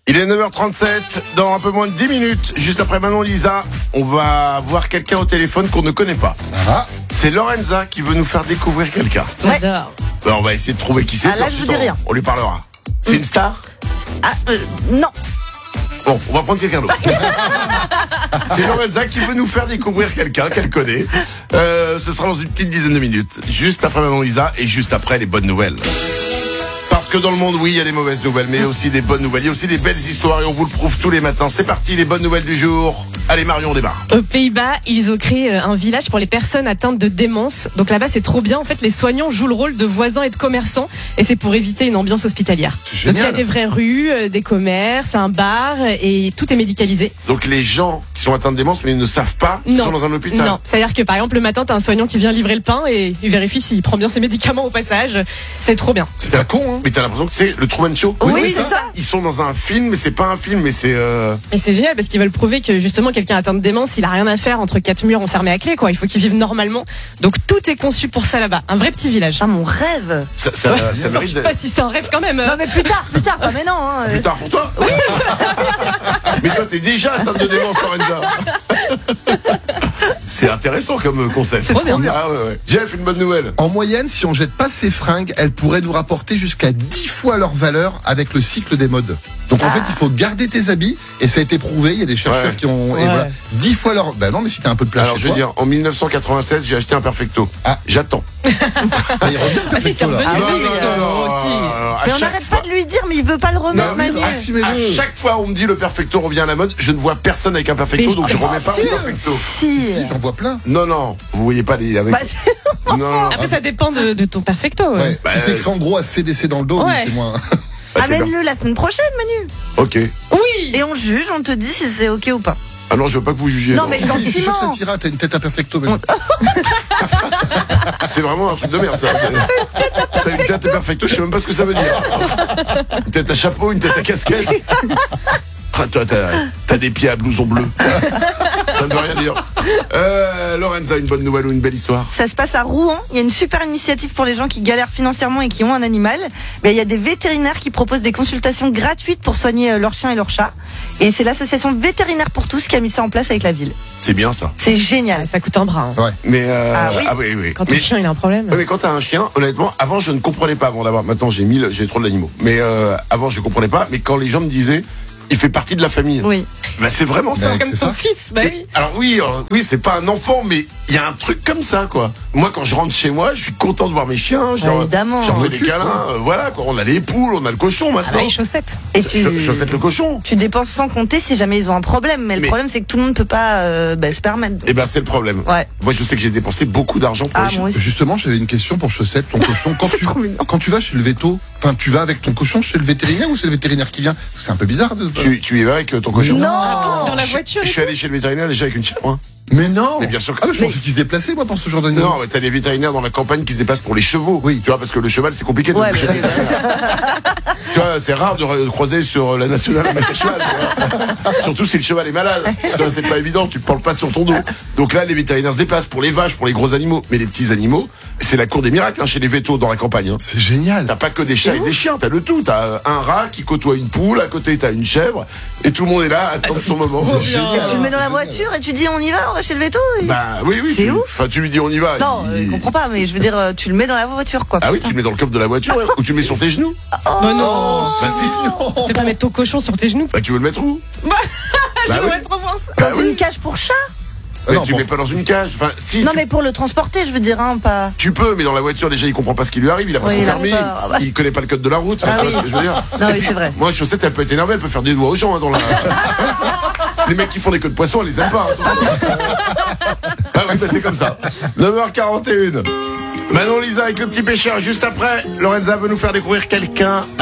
Il est 9h37, dans un peu moins de 10 minutes, juste après Manon Lisa, on va voir quelqu'un au téléphone qu'on ne connaît pas. Ah. C'est Lorenza qui veut nous faire découvrir quelqu'un. J'adore. Alors, on va essayer de trouver qui c'est. Ah, là, puis je vous ensuite, dis rien. On lui parlera. C'est une star? Ah, non. Bon, on va prendre quelqu'un d'autre. C'est Lorenza qui veut nous faire découvrir quelqu'un qu'elle connaît. Ce sera dans une petite dizaine de minutes. Juste après Manon Lisa et juste après les bonnes nouvelles. Parce que dans le monde, oui, il y a des mauvaises nouvelles, mais aussi des bonnes nouvelles. Il y a aussi des belles histoires et on vous le prouve tous les matins. C'est parti, les bonnes nouvelles du jour. Allez, Marion, on démarre. Aux Pays-Bas, ils ont créé un village pour les personnes atteintes de démence. Donc là-bas, c'est trop bien. En fait, les soignants jouent le rôle de voisins et de commerçants. Et c'est pour éviter une ambiance hospitalière. C'est Donc il y a génial. des vraies rues, des commerces, un bar et tout est médicalisé. Donc les gens qui sont atteints de démence, mais ils ne savent pas qu'ils sont dans un hôpital. Non, c'est-à-dire que par exemple, le matin, t'as un soignant qui vient livrer le pain et il vérifie s'il prend bien ses médicaments au passage. C'est trop bien. C'est un con, hein. Mais t'as l'impression que c'est le Truman Show. Oui, c'est ça. Ils sont dans un film, mais c'est pas un film, mais c'est... Et c'est génial parce qu'ils veulent prouver que justement quelqu'un atteint de démence, il a rien à faire entre quatre murs enfermés à clé, quoi. Il faut qu'il vive normalement. Donc tout est conçu pour ça là-bas. Un vrai petit village. Ah, mon rêve. Ça Je mérite sais d'être... pas si c'est un rêve quand même. Non, mais plus tard. Ah, mais non. Hein. Plus tard pour toi. Oui. Mais toi, t'es déjà atteinte de démence, Lorenza. C'est intéressant comme concept. C'est trop bien. Ah ouais. Jeff, une bonne nouvelle. En moyenne, si on jette pas ces fringues, elles pourraient nous rapporter jusqu'à 10 fois leur valeur avec le cycle des modes. Donc en fait, il faut garder tes habits et ça a été prouvé. Il y a des chercheurs Ouais. qui ont Ouais. et voilà, 10 fois leur. Ben non, mais si t'as un peu de place Alors, chez je veux toi, dire, en 1996, j'ai acheté un Perfecto. Ah. J'attends. ben, il revient le Ah si, c'est perfecto, là. revenu. Ah oui, aussi. À Mais on chaque n'arrête fois- pas de lui dire, mais il veut pas le remettre, Non, Manu. mais assumez-le. À chaque fois, on me dit le Perfecto revient à la mode. Je ne vois personne avec un Perfecto, Mais donc je remets pas sûr. mon Perfecto. Si, si, j'en vois plein. Non, vous voyez pas les avec. Bah, Non. Après, ça dépend de ton perfecto. Ouais. Bah, Si c'est écrit en gros à CDC dans le dos, oui, Ouais. c'est moins. Bah, c'est bien. amène-le la semaine prochaine, Manu. Ok. Oui. Et on juge, on te dit si c'est ok ou pas. Ah non, je veux pas que vous jugiez. Non, mais Si, si, je suis sûr que ça gentiment. t'ira. T'as une tête à perfecto. Mais... C'est vraiment un truc de merde, ça. T'as une tête à Perfecto, je sais même pas ce que ça veut dire. Une tête à chapeau, une tête à casquette. Ah, toi, t'as des pieds à blouson bleu. Ça ne veut rien dire. Lorenza, une bonne nouvelle ou une belle histoire? Ça se passe à Rouen. Il y a une super initiative pour les gens qui galèrent financièrement et qui ont un animal. Mais il y a des vétérinaires qui proposent des consultations gratuites pour soigner leurs chiens et leurs chats. Et c'est l'association Vétérinaires pour tous qui a mis ça en place avec la ville. C'est bien ça. C'est génial. Ah, ça coûte un bras. hein. Mais Ah oui. oui. Quand ton Mais, chien il a un problème. ouais, mais quand t'as un chien, honnêtement, avant je ne comprenais pas avant d'avoir. Maintenant j'ai trop d'animaux. Mais avant je comprenais pas. Mais quand les gens me disaient, il fait partie de la famille. Oui. Bah c'est vraiment ça. Mais Comme c'est ton ça. fils. Bah Et- oui. Alors oui, c'est pas un enfant, mais il y a un truc comme ça, quoi. Moi, quand je rentre chez moi, je suis content de voir mes chiens. Évidemment. J'en fais des Recule, câlins. Voilà, quoi. On a les poules, on a le cochon Ah bah, maintenant. les chaussettes. Et tu, Chaussette le cochon. tu dépenses sans compter si jamais ils ont un problème. Mais le Mais- problème, c'est que tout le monde peut pas se permettre. Eh ben, c'est le problème. Ouais. Moi, je sais que j'ai dépensé beaucoup d'argent pour Ah, les chiens. moi aussi. Justement, j'avais une question pour Chaussette, ton cochon. C'est trop mignon. Quand tu vas chez le veto, enfin, tu vas avec ton cochon chez le vétérinaire ou c'est le vétérinaire qui vient? C'est un peu bizarre de se Tu y vas avec ton cochon? Non. Dans la voiture. Je et suis allé chez le vétérinaire déjà avec une chèvre. Hein. Mais non! Mais bien sûr que Ah, mais je si. pensais qu'ils se déplaçaient, moi, pour ce genre d'animal. Non, mais t'as des vétérinaires dans la campagne qui se déplacent pour les chevaux. Oui. Tu vois, parce que le cheval, c'est compliqué de Ouais, le mais bouger. Tu vois, c'est rare de croiser sur la nationale avec un cheval. tu vois. Surtout si le cheval est malade. Tu vois, c'est pas évident, tu te parles pas sur ton dos. Donc là, les vétérinaires se déplacent pour les vaches, pour les gros animaux. Mais les petits animaux, c'est la cour des miracles hein, chez les vétos dans la campagne. Hein. C'est génial. T'as pas que des chats et des chiens, t'as le tout. T'as un rat qui côtoie une poule, à côté t'as une chèvre, et tout le monde est là, attend son moment. trop C'est bien. génial. Tu le mets dans la voiture et tu dis on y va chez le veto. Bah oui, C'est tu, ouf. enfin, tu lui dis on y va. Non, je comprends pas, mais je veux dire, tu le mets dans la voiture, quoi. Ah oui, tu le mets dans le coffre de la voiture, ou tu le mets sur tes genoux. Bah non. Bah si. Tu peux pas mettre ton cochon sur tes genoux. Bah tu veux le mettre où? Je Bah oui. vais trop voir ça. Bah Dans oui. une cage pour chat. Mais non, tu bon. le mets pas dans une cage. Enfin, si. Non, tu... mais pour le transporter, je veux dire, hein, pas. Tu peux, mais dans la voiture, déjà, il comprend pas ce qui lui arrive, il a pas Oui, son il a permis, pas, ah bah. il connaît pas le code de la route, Ah tu vois oui. ce que je veux dire. Non, Et oui, puis, c'est vrai. Moi, Chaussette, elle peut être énervée, elle peut faire des doigts aux gens, hein, dans la. Les mecs qui font des queues de poisson, elle les aime pas. Hein, ah oui, bah c'est comme ça. 9h41. Manon Lisa avec le petit pêcheur, juste après, Lorenza veut nous faire découvrir quelqu'un